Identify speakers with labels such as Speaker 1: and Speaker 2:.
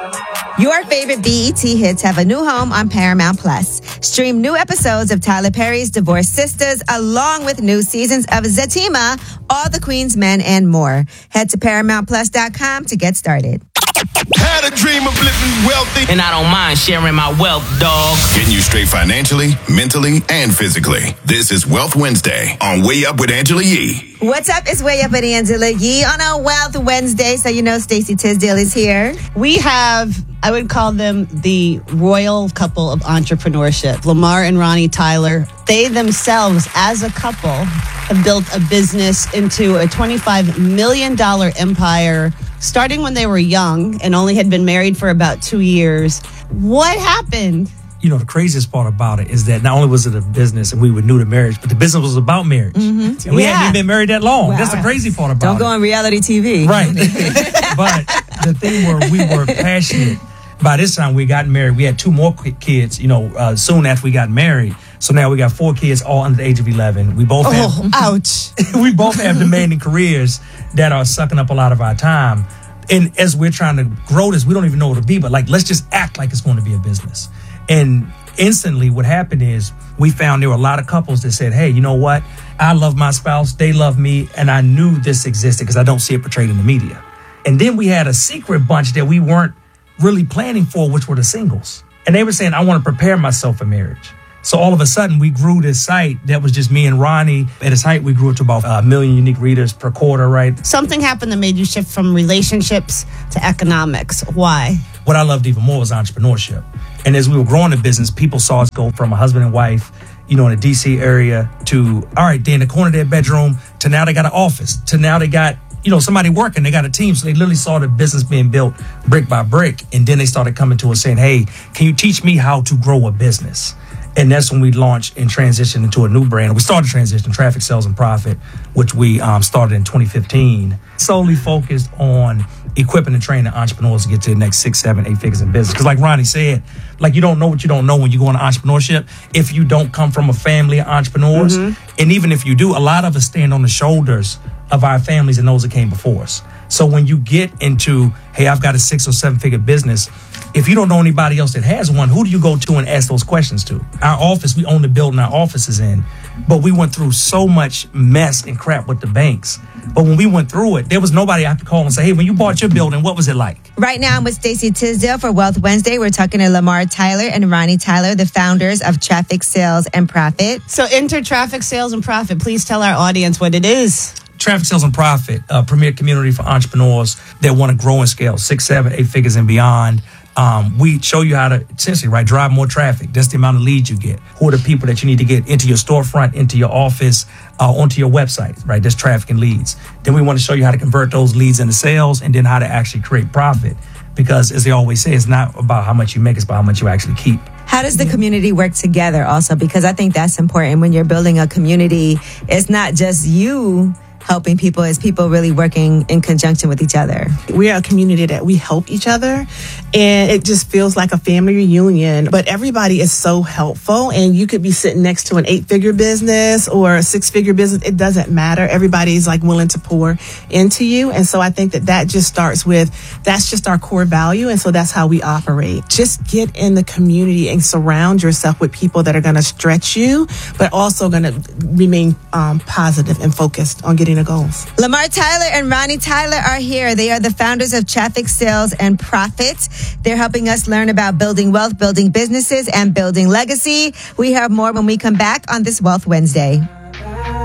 Speaker 1: Your favorite BET hits have a new home on Paramount Plus. Stream new episodes of Tyler Perry's Divorced Sisters along with new seasons of Zatima, All the Queen's Men, and more. Head to ParamountPlus.com to get started.
Speaker 2: Had a dream of living wealthy,
Speaker 3: and I don't mind sharing my wealth, dog.
Speaker 2: Getting you straight financially, mentally, and physically. This is Wealth Wednesday on Way Up with Angela Yee.
Speaker 1: What's up? It's Way Up with Angela Yee on a Wealth Wednesday. So you know Stacey Tisdale is here.
Speaker 4: We have, I would call them the royal couple of entrepreneurship. Lamar and Ronnie Tyler. They themselves, as a couple, have built a business into a $25 million empire, starting when they were young and only had been married for about 2 years. What happened?
Speaker 5: You know, the craziest part about it is that not only was it a business and we were new to marriage, but the business was about marriage. Mm-hmm. And we hadn't even been married that long. Wow. That's the crazy part about it.
Speaker 1: Don't go on reality TV.
Speaker 5: Right. But the thing where we were passionate, by this time we got married. We had 2 more kids, soon after we got married. So now we got 4 kids, all under the age of 11. We both
Speaker 4: ouch.
Speaker 5: We both have demanding careers that are sucking up a lot of our time. And as we're trying to grow this, we don't even know what it'll be, but let's just act like it's going to be a business. And instantly what happened is we found there were a lot of couples that said, hey, you know what? I love my spouse. They love me. And I knew this existed because I don't see it portrayed in the media. And then we had a secret bunch that we weren't really planning for, which were the singles. And they were saying, I want to prepare myself for marriage. So all of a sudden, we grew this site that was just me and Ronnie. At its height, we grew it to about 1 million unique readers per quarter, right?
Speaker 4: Something happened that made you shift from relationships to economics. Why?
Speaker 5: What I loved even more was entrepreneurship. And as we were growing the business, people saw us go from a husband and wife, in the D.C. area to, all right, they're in the corner of their bedroom, to now they got an office, to now they got somebody working, they got a team. So they literally saw the business being built brick by brick. And then they started coming to us saying, hey, can you teach me how to grow a business? And that's when we launched and transitioned into a new brand. We started transitioning Traffic Sales and Profit, which we started in 2015, solely focused on equipping and training entrepreneurs to get to the next 6, 7, 8 figures in business. Because like Ronnie said, you don't know what you don't know when you go into entrepreneurship if you don't come from a family of entrepreneurs. Mm-hmm. And even if you do, a lot of us stand on the shoulders of our families and those that came before us. So when you get into, hey, I've got a 6 or 7 figure business, if you don't know anybody else that has one, who do you go to and ask those questions to? Our office, we own the building our office is in, but we went through so much mess and crap with the banks. But when we went through it, there was nobody I could call and say, hey, when you bought your building, what was it like?
Speaker 1: Right now, I'm with Stacey Tisdale for Wealth Wednesday. We're talking to Lamar Tyler and Ronnie Tyler, the founders of Traffic Sales and Profit.
Speaker 4: So enter Traffic Sales and Profit. Please tell our audience what it is.
Speaker 5: Traffic Sales and Profit, a premier community for entrepreneurs that want to grow and scale 6, 7, 8 figures and beyond. We show you how to essentially, drive more traffic. That's the amount of leads you get. Who are the people that you need to get into your storefront, into your office, onto your website, right? That's traffic and leads. Then we want to show you how to convert those leads into sales and then how to actually create profit. Because as they always say, it's not about how much you make, it's about how much you actually keep.
Speaker 1: How does the community work together also? Because I think that's important when you're building a community. It's not just you helping people, is people really working in conjunction with each other.
Speaker 6: We are a community that we help each other, and it just feels like a family reunion. But everybody is so helpful, and you could be sitting next to an 8-figure business or a 6-figure business. It doesn't matter. Everybody's willing to pour into you. And so I think that just starts with, that's just our core value. And so that's how we operate. Just get in the community and surround yourself with people that are going to stretch you, but also going to remain positive and focused on getting the goals.
Speaker 1: Lamar Tyler and Ronnie Tyler are here. They are the founders of Traffic Sales and Profit. They're helping us learn about building wealth, building businesses, and building legacy. We have more when we come back on this Wealth Wednesday.